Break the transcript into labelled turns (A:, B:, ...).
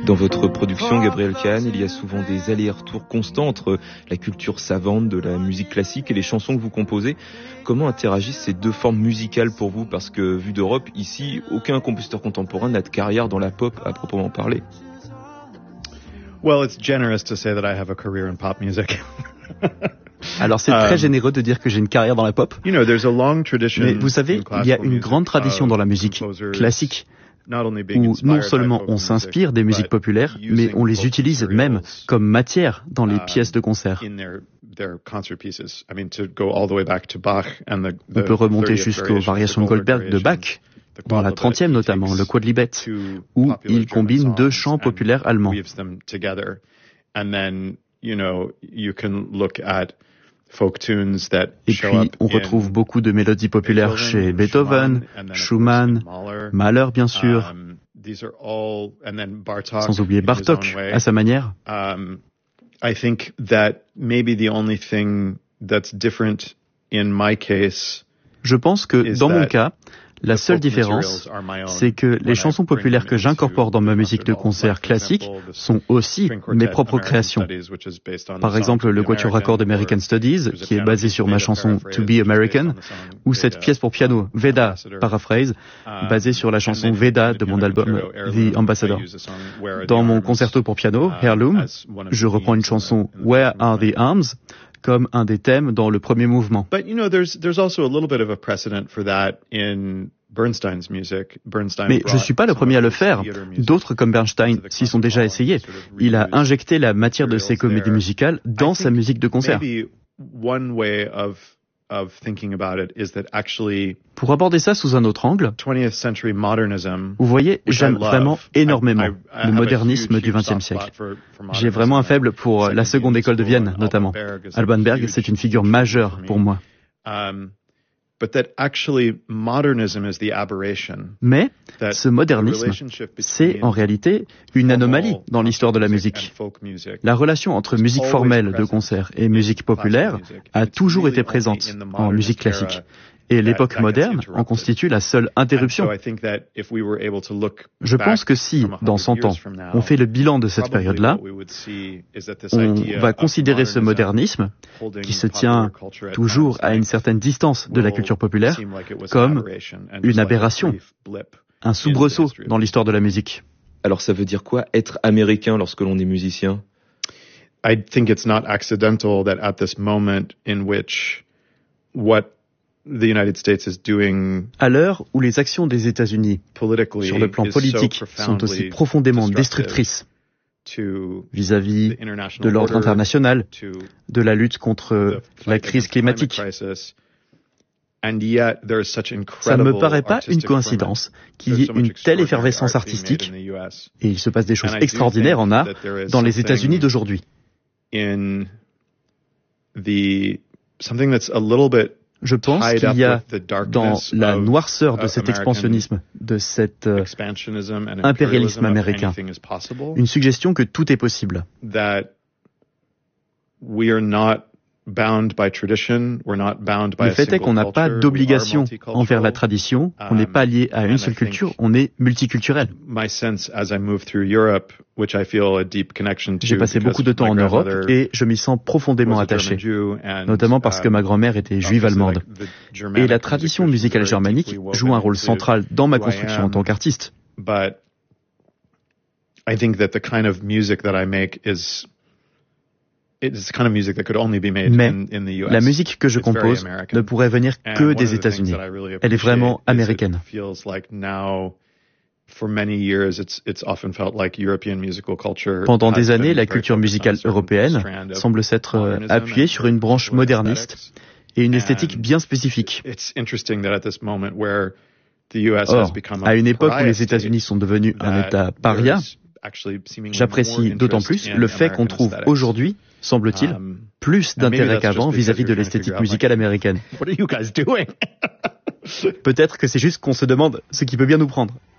A: Dans votre production, Gabriel Kahn, il y a souvent des allers-retours constants entre la culture savante de la musique classique et les chansons que vous composez. Comment interagissent ces deux formes musicales pour vous? Parce que, vu d'Europe, ici, aucun compositeur contemporain n'a de carrière dans la pop à proprement parler.
B: Well, it's generous to say that I have a career in pop music.
C: Alors c'est très généreux de dire que j'ai une carrière dans la pop.
B: You know, there's a long tradition.
C: Mais vous savez, il y a une grande tradition dans la musique classique où non seulement on s'inspire des musiques populaires, mais on les utilise même comme matière dans les pièces de concert. On peut remonter jusqu'aux variations Goldberg de Bach, dans la 30e notamment, le Quodlibet, où il combine deux chants populaires allemands. Et puis, on retrouve beaucoup de mélodies populaires chez Beethoven, Schumann, Mahler, bien sûr, sans oublier Bartók, à sa manière.
B: I think that maybe the only thing that's different in my case.
C: Je pense que, dans mon cas, la seule différence, c'est que les chansons populaires que j'incorpore dans ma musique de concert classique sont aussi mes propres créations. Par exemple, le Quatuor à cordes American Studies, qui est basé sur ma chanson To Be American, ou cette pièce pour piano, Veda, paraphrase, basée sur la chanson Veda de mon album The Ambassador. Dans mon concerto pour piano, Heirloom, je reprends une chanson Where Are the Arms, comme un des thèmes dans le premier mouvement.
B: But you know, there's also a little bit of a precedent for that in Bernstein's music.
C: Mais je suis pas le premier à le faire. D'autres comme Bernstein s'y sont déjà essayés. Il a injecté la matière de ses comédies musicales dans sa musique de concert. Pour aborder ça sous un autre angle, vous voyez, j'aime vraiment énormément le modernisme du XXe siècle. J'ai vraiment un faible pour la seconde école de Vienne, notamment. Alban Berg, c'est une figure majeure pour moi. Mais ce modernisme, c'est en réalité une anomalie dans l'histoire de la musique. La relation entre musique formelle de concert et musique populaire a toujours été présente en musique classique. Et l'époque moderne en constitue la seule interruption. Je pense que si, dans 100 ans, on fait le bilan de cette période-là, on va considérer ce modernisme, qui se tient toujours à une certaine distance de la culture populaire, comme une aberration, un soubresaut dans l'histoire de la musique.
A: Alors ça veut dire quoi, être américain lorsque l'on est musicien?
B: I think it's not accidental that at this moment in which what the United States is doing,
C: à l'heure où les actions des États-Unis sur le plan politique sont aussi profondément destructrices vis-à-vis de l'ordre international, de la lutte contre la crise climatique, ça ne me paraît pas une coïncidence qu'il y ait une telle effervescence artistique, et il se passe des choses extraordinaires en art dans les États-Unis d'aujourd'hui. Je pense qu'il y a dans la noirceur de cet expansionnisme, de cet impérialisme américain, une suggestion que tout est possible. Le fait est qu'on n'a pas d'obligation envers la tradition, on n'est pas lié à une seule culture, on est multiculturel. J'ai passé beaucoup de temps en Europe et je m'y sens profondément attaché, notamment parce que ma grand-mère était juive allemande. Et la tradition musicale germanique joue un rôle central dans ma construction en tant qu'artiste. Mais la musique que je compose ne pourrait venir que des États-Unis. Elle est vraiment américaine. Pendant des années, la culture musicale européenne semble s'être appuyée sur une branche moderniste et une esthétique bien spécifique. Or, à une époque où les États-Unis sont devenus un État paria, j'apprécie d'autant plus le fait qu'on trouve aujourd'hui, semble-t-il, plus d'intérêt qu'avant vis-à-vis de l'esthétique musicale américaine. Peut-être que c'est juste qu'on se demande ce qui peut bien nous prendre.